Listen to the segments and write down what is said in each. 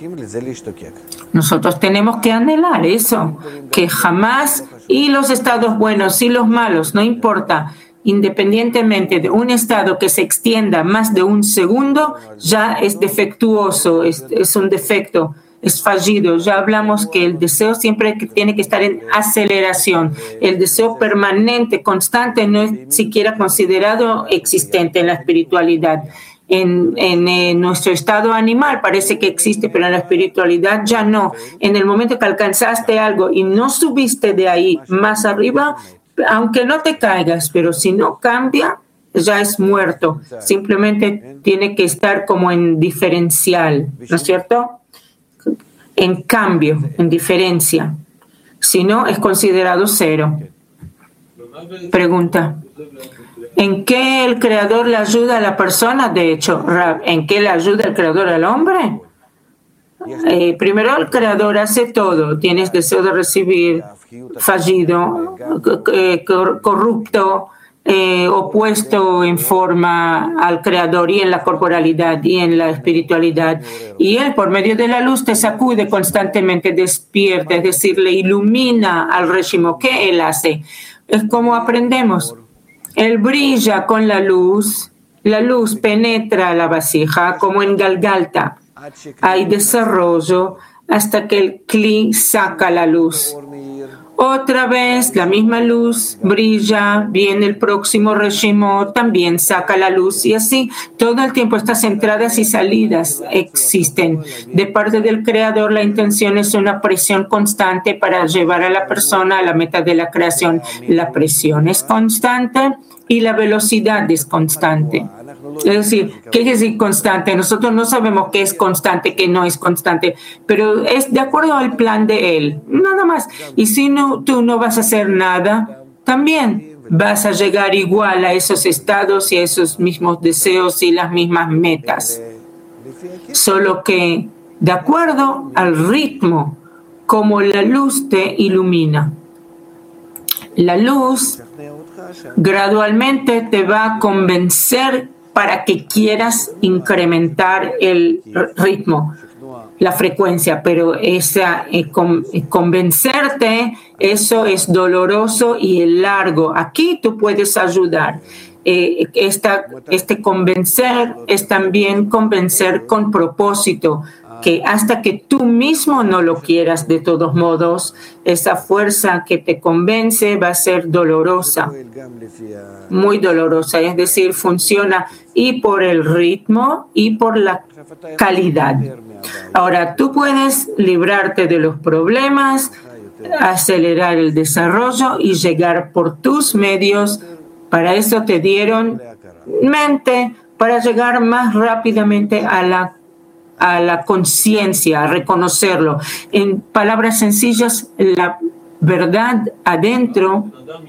Nosotros tenemos que anhelar eso, que jamás, y los estados buenos y los malos, no importa, independientemente de un estado que se extienda más de un segundo, ya es defectuoso, es un defecto, es fallido. Ya hablamos que el deseo siempre tiene que estar en aceleración. El deseo permanente, constante, no es siquiera considerado existente en la espiritualidad. En nuestro estado animal parece que existe, pero en la espiritualidad ya no. En el momento que alcanzaste algo y no subiste de ahí más arriba, aunque no te caigas, pero si no cambia, ya es muerto. Simplemente tiene que estar como en diferencial, ¿no es cierto? En cambio, en diferencia. Si no, es considerado cero. Pregunta. ¿En qué el Creador le ayuda a la persona? De hecho, Rab, ¿en qué le ayuda el Creador al hombre? Primero, el Creador hace todo. Tienes deseo de recibir, fallido, corrupto, opuesto en forma al Creador y en la corporalidad y en la espiritualidad. Y Él, por medio de la luz, te sacude constantemente, despierta, es decir, le ilumina al régimen. ¿Qué Él hace? Es como aprendemos. Él brilla con la luz penetra la vasija como en Galgalta. Hay desarrollo hasta que el Kli saca la luz. Otra vez la misma luz brilla, viene el próximo régimen, también saca la luz y así todo el tiempo estas entradas y salidas existen. De parte del Creador la intención es una presión constante para llevar a la persona a la meta de la creación. La presión es constante y la velocidad es constante. Es decir, ¿qué es decir constante? Nosotros no sabemos qué es constante, qué no es constante, pero es de acuerdo al plan de Él, nada más. Y si no, tú no vas a hacer nada, también vas a llegar igual a esos estados y a esos mismos deseos y las mismas metas. Solo que de acuerdo al ritmo, como la luz te ilumina. La luz gradualmente te va a convencer para que quieras incrementar el ritmo, la frecuencia, pero convencerte, eso es doloroso y largo. Aquí tú puedes ayudar. Este convencer es también convencer con propósito, que hasta que tú mismo no lo quieras de todos modos, esa fuerza que te convence va a ser dolorosa, muy dolorosa, es decir, funciona y por el ritmo y por la calidad. Ahora, tú puedes librarte de los problemas, acelerar el desarrollo y llegar por tus medios. Para eso te dieron mente, para llegar más rápidamente a la conciencia, a reconocerlo. En palabras sencillas, la verdad adentro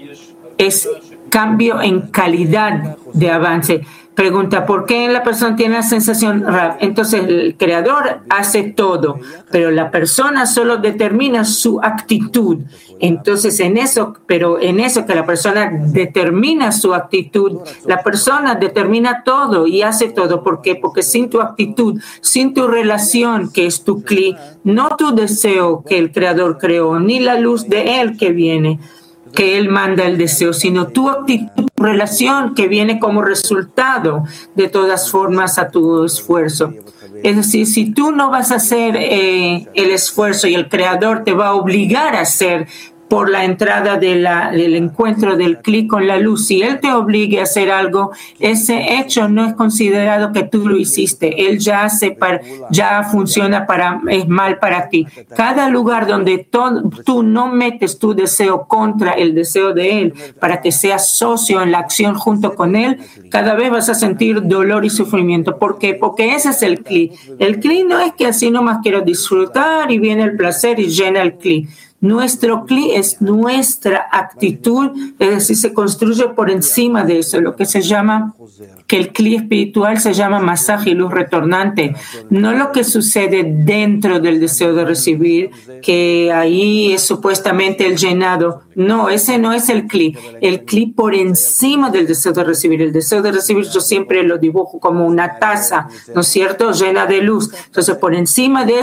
es cambio en calidad de avance. Pregunta, ¿por qué la persona tiene la sensación? Entonces el Creador hace todo, pero la persona solo determina su actitud. Entonces en eso que la persona determina su actitud, la persona determina todo y hace todo. ¿Por qué? Porque sin tu actitud, sin tu relación, que es tu Kli, no tu deseo que el Creador creó, ni la luz de Él que viene, que Él manda el deseo, sino tu actitud, tu relación que viene como resultado de todas formas a tu esfuerzo. Es decir, si tú no vas a hacer el esfuerzo y el Creador te va a obligar a hacer por la entrada del encuentro del Kli con la luz, si Él te obligue a hacer algo, ese hecho no es considerado que tú lo hiciste. Él ya funciona es mal para ti. Cada lugar donde tú no metes tu deseo contra el deseo de Él para que seas socio en la acción junto con Él, cada vez vas a sentir dolor y sufrimiento. ¿Por qué? Porque ese es el Kli. El Kli no es que así nomás quiero disfrutar y viene el placer y llena el Kli. Nuestro Kli es nuestra actitud, es decir, se construye por encima de eso, lo que se llama, que el Kli espiritual se llama masaje y luz retornante, no lo que sucede dentro del deseo de recibir, que ahí es supuestamente el llenado. No, ese no es el Kli por encima del deseo de recibir. El deseo de recibir yo siempre lo dibujo como una taza, ¿no es cierto?, llena de luz. Entonces, por encima de